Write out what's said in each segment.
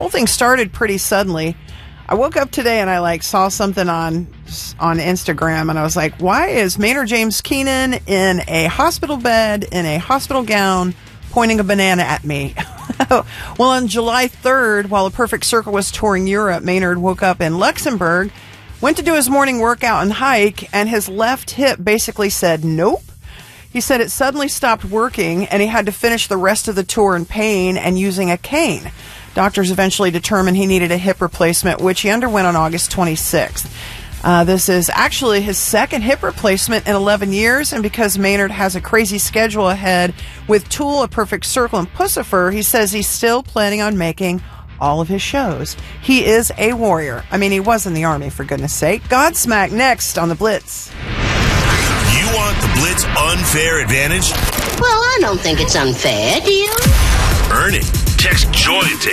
whole thing started pretty suddenly. I woke up today and I saw something on Instagram, and I was like, why is Maynard James Keenan in a hospital bed in a hospital gown pointing a banana at me? Well, on July 3rd, while A Perfect Circle was touring Europe, Maynard woke up in Luxembourg, went to do his morning workout and hike, and his left hip basically said nope. He said it suddenly stopped working, and he had to finish the rest of the tour in pain and using a cane. Doctors eventually determined he needed a hip replacement, which he underwent on August 26th. This is actually his second hip replacement in 11 years, and because Maynard has a crazy schedule ahead with Tool, A Perfect Circle, and Puscifer, he says he's still planning on making all of his shows. He is a warrior. I mean, he was in the Army, for goodness sake. Godsmack next on The Blitz. You want The Blitz unfair advantage? Well, I don't think it's unfair, do you? Earn it. Text JOIN to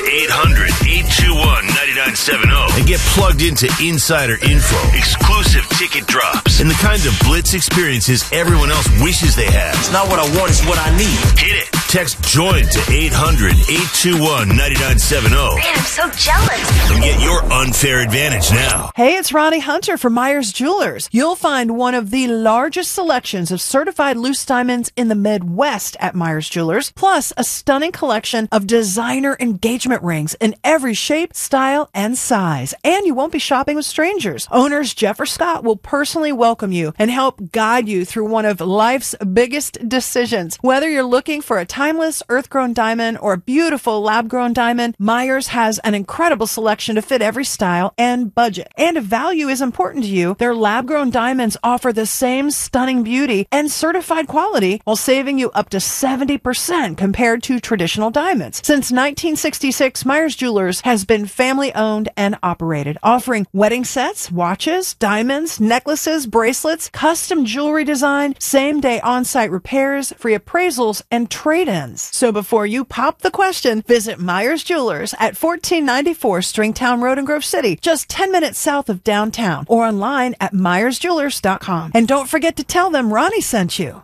800-821-9970 and get plugged into insider info, exclusive ticket drops, and the kind of Blitz experiences everyone else wishes they had. It's not what I want, it's what I need. Hit it. Text JOIN to 800-821-9970. Man, I'm so jealous. And get your unfair advantage now. Hey, it's Ronnie Hunter from Myers Jewelers. You'll find one of the largest selections of certified loose diamonds in the Midwest at Myers Jewelers, plus a stunning collection of designer engagement rings in every shape, style, and size. And you won't be shopping with strangers. Owners Jeff or Scott will personally welcome you and help guide you through one of life's biggest decisions. Whether you're looking for a timeless earth-grown diamond or a beautiful lab-grown diamond, Myers has an incredible selection to fit every style and budget. And if value is important to you, their lab-grown diamonds offer the same stunning beauty and certified quality while saving you up to 70% compared to traditional diamonds. Since 1966, Myers Jewelers has been family-owned and operated, offering wedding sets, watches, diamonds, necklaces, bracelets, custom jewelry design, same-day on-site repairs, free appraisals, and trade-ins. So before you pop the question, visit Myers Jewelers at 1494 Stringtown Road in Grove City, just 10 minutes south of downtown, or online at myersjewelers.com. And don't forget to tell them Ronnie sent you.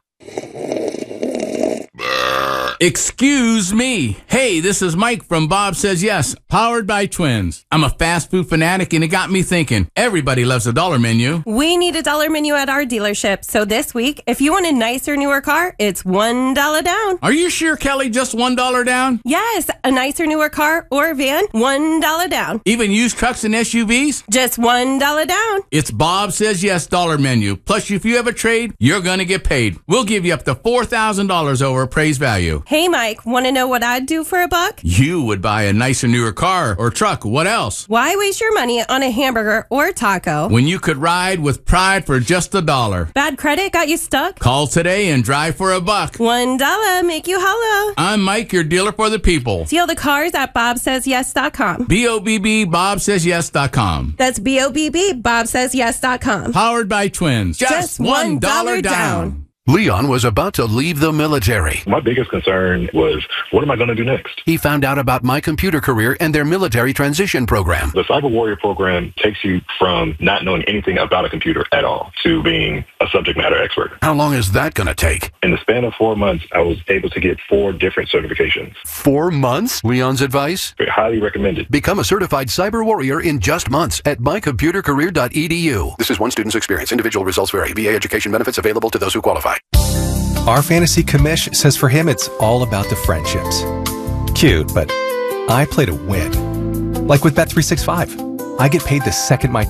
Excuse me. Hey, this is Mike from Bob Says Yes, powered by Twins. I'm a fast food fanatic, and it got me thinking. Everybody loves a dollar menu. We need a dollar menu at our dealership. So this week, if you want a nicer, newer car, it's $1 down. Are you sure, Kelly? Just $1 down? Yes, a nicer, newer car or van, $1 down. Even used trucks and SUVs? Just $1 down. It's Bob Says Yes dollar menu. Plus, if you have a trade, you're going to get paid. We'll give you up to $4,000 over appraised value. Hey, Mike, want to know what I'd do for $1? You would buy a nicer, newer car or truck. What else? Why waste your money on a hamburger or taco when you could ride with pride for just $1? Bad credit got you stuck? Call today and drive for $1. $1 make you holla. I'm Mike, your dealer for the people. See all the cars at BobSaysYes.com. BOBB, BobSaysYes.com. That's BOBB, BobSaysYes.com. Powered by Twins. Just $1 down. Leon was about to leave the military. My biggest concern was, what am I going to do next? He found out about My Computer Career and their military transition program. The Cyber Warrior program takes you from not knowing anything about a computer at all to being a subject matter expert. How long is that going to take? In the span of 4 months, I was able to get 4 different certifications. 4 months? Leon's advice? Highly recommended. Become a certified cyber warrior in just months at mycomputercareer.edu. This is one student's experience. Individual results vary. VA education benefits available to those who qualify. Our fantasy commish says for him it's all about the friendships. Cute, but I play to win. Like with Bet365. I get paid the second my